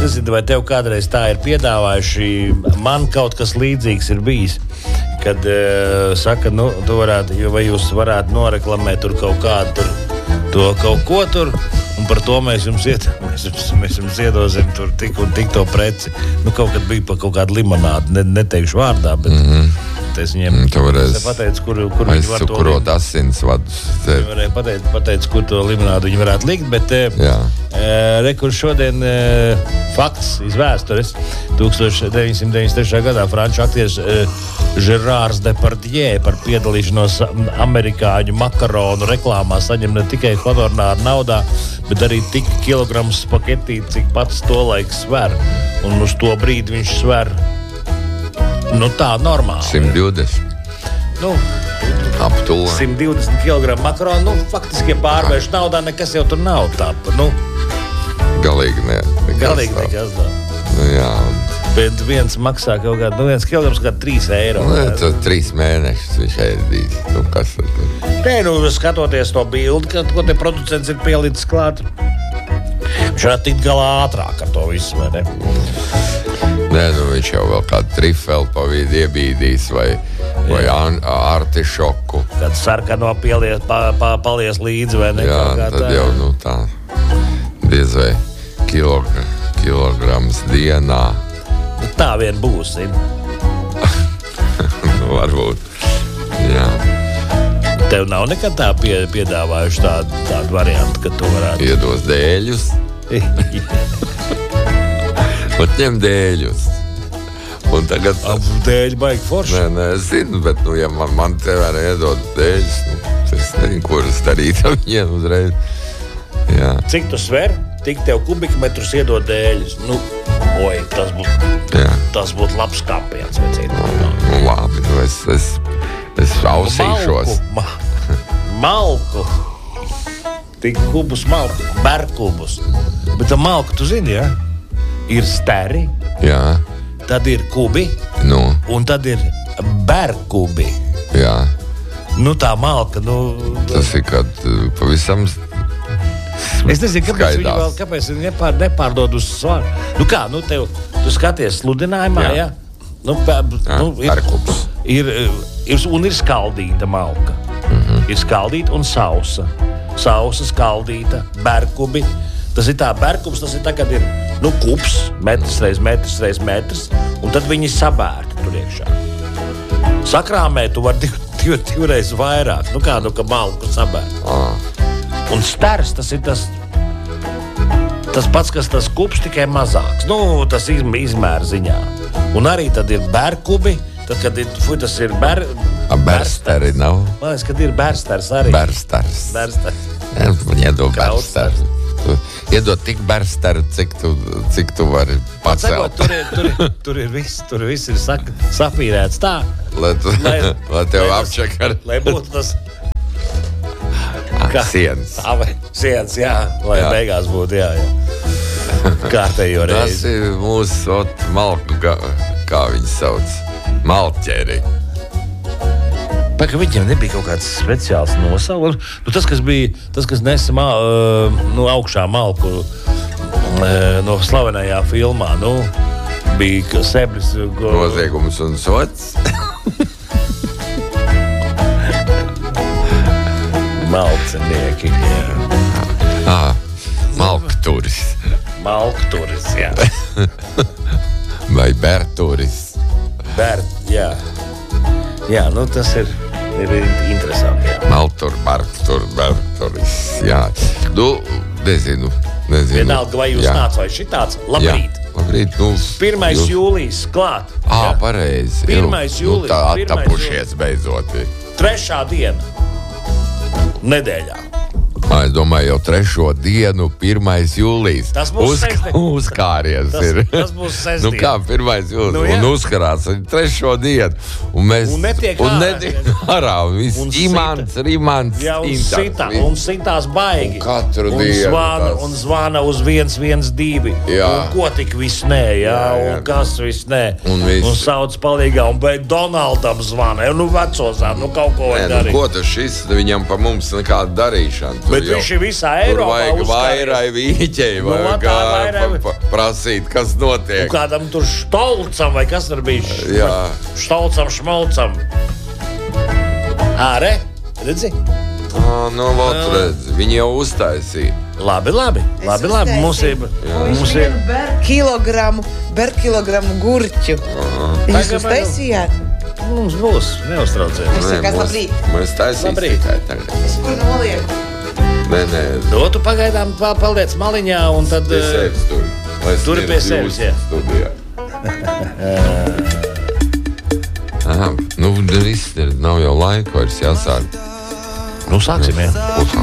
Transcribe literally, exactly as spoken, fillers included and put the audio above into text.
nezinu, vai tev kādreiz tā ir piedāvājuši, man kaut kas līdzīgs ir bijis, kad uh, saka, nu, tu varētu, vai jūs varētu noreklamēt tur kaut kādu tur, to kaut ko tur, un par to mēs jums, iet, mēs jums, mēs jums iedosim tur tik un tik to preci. Nu, kaut kad bija par kaut kādu limonādu, ne, neteikšu vārdā, bet mm-hmm. es viņiem mm, pateicu, kur, kur viņi var to cukurot asins vadus. Viņi varēja pateikt, pateikt, kur to limonādu viņi varētu likt, bet e, re, kur šodien e, fakts iz vēstures deviņpadsmit deviņdesmit trešajā gadā franču aktieris e, Gerards Depardieu par piedalīšanos amerikāņu makaronu reklāmā saņem ne tikai honorāru naudā, bet arī tik kilogramus spagetī, cik pats to laiku sver. Un uz to brīdi viņš sver, nu tā, normāli. simt divdesmit. Nu, ap to. simt divdesmit kilogramu makaronu, nu, faktiski pārvērš naudā, nekas jau tur nav tāpa, nu. Galīgi ne. Galīgi nekas tā. Nu, jā. Bet viens maksā kaut kādu, nu viens kilograms kā trīs eiro. Nu, tas trīs mēnešus viņš ēdīs. Nu, kas tad? Nē, nu, skatoties to bildi, kad, ko te producents ir pielicis klāt, viņš varētu tikt galā ātrāk ar to visu, vai ne? Nē, nu, viņš jau vēl kādu trifeli pa vidu iebīdīs vai, vai artišoku. Kad sarkano pielies, pa, pa, palies līdzi, vai ne? Jā, tad tā. Jau, nu, tā diez vai kilog, kilograms dienā. Tā vien būs, zin. Nu, varbūt, jā. Tev nav nekad tā pie, piedāvājuši tādu, tādu variantu, ka tu varētu... Iedos dēļus. Un ņem dēļus. Un tagad... Ap dēļi baigi forši. Nē, nē, es zinu, bet, nu, ja man, man tev arī iedod dēļus, nu, es nezinu, kuras darīt ar viņiem uzreiz. Jā. Cik tu sver, tik tev kubikmetrus iedod dēļus. Nu, oj, tas būtu tas būt labs kāpiens. Nu, labi, nu, es, es, es ausīšos. Malku, ma, malku. Tik kubus malku, berkubus. Bet tā malku, tu zini, ja? Ir steri, jā. Tad ir kubi, nu. Un tad ir berkubi. Jā. Nu, tā malka, nu... Tas ir kad pavisam... Es nezinu, kāpēc viņi vēl, kāpēc viņi nepār, nepārdod uz svaru. Nu kā, nu tev, tu skaties sludinājumā, jā? Ja? Nu, pē, jā, nu, ir, ir, ir, un ir skaldīta malka. Mm-hmm. Ir skaldīta un sausa. Sausa, skaldīta, berkubi. Tas ir tā berkubs, tas ir tā, kad ir, nu, kups, metrs reiz metrs reiz metrs, un tad viņi sabērti tur iekšā. Sakrāmē tu var div, div, divreiz vairāk, nu kā, nu, ka malku sabērt. Ah. Un sters, tas ir tas, tas pats, kas tas kups, tikai mazāks. Nu, tas izmēra ziņā. Un arī tad ir berkubi, tad, kad ir, fuj, tas ir ber... A bersteri nav? Man liekas, kad ir bersters arī. Bersters. Bersters. Jā, man iedod bersters. Tu iedod tik bersteru, cik tu, cik tu vari pacelt. Tur ir, tur ir, tur ir viss, tur viss ir sak, sapīrēts tā. Lai, tu, lai, lai tev lai apčakar. Lai būtu tas... Kā? Siens. Tā vai siens, jā. Lai jā. Beigās būtu, jā, jā. Kārtējo reizi. Tas ir mūsu ot, malku, kā, kā viņi sauc, malķeri. Pēc, ka viņiem nebija kaut kāds speciāls nosaukums. Nu, tas, kas bija, tas, kas nesa mal, nu, augšā malku no slavenajā filmā, nu, bija sebris. Ko... Noziegums un sots. Malcenieki, jā. Ah, malkturis. Malkturis, jā. Vai bērturis. Bērt, jā. Jā, nu tas ir, ir interesanti, jā. Maltur, barktur, bērturis, jā. Nu, nezinu, nezinu. Vienalga, vai jūs jā. Tāds vai šitāds, labrīt. Jā, labrīt, nu. Pirmais jūs... jūlijas klāt. Ā, pareizi. Pirmais jūlijas. Nu, tā attapušies beidzot. Trešā diena. Nedēļā. Es domāju, jau trešo dienu, pirmais jūlijas. Tas būs Uz, sestdien. Uzkāries tas, ir. Tas būs sestdien. Nu kā, pirmais jūlijas. Nu, un uzkarās trešo dienu. Un mēs... Un netiek un ārā. Netiek ārā. Viss imants, rimants, jā, un intans. Sitā, un sitās baigi. Un katru un dienu. Zvana, Tas... un zvana uz viens, viens, divi. Jā. Un ko tik viss nē, jā. jā, jā. Un kas viss nē. Un, viss. Un sauc palīgā. Un beig Donaldam zvana. Nu, vecozā, nu kaut ko var nē, darīt. Nu, ko tas šis? Viņam pa mums nekāda darīšana. Tu Bet jau, viņš ir visā tur Eiropā vajag uzskāries. vairai vīķei, Nu, vajag tā ā, vairai- pa, pa, prasīt, kas Un notiek. kādam tur štolcam vai kas tur bija? Jā. Štolcam, šmolcam. Āre, redzi? Ā, nu, vot redz, viņi jau uztaisīja. Labi, labi, labi, labi. Mums ir, mums ir. Kilogramu, berkilogramu gurķu. Jūs Tagad uztaisījāt? Mums būs, neuztraucies. Es saku, mūs- labrīt. Mēs taisīsim Labrīt. tikai tagad. Es kur nolieku? Nē, nē, Dotu pagaidām pa- paliec maliņā un tad. pie eh, sevis tur. Lai Tur sniedz pie sevis, jūsu jā. studijā. Aha, nu, viss ir, nav jau laika vairs jāsāk. Nu, sāksim, jā. Uz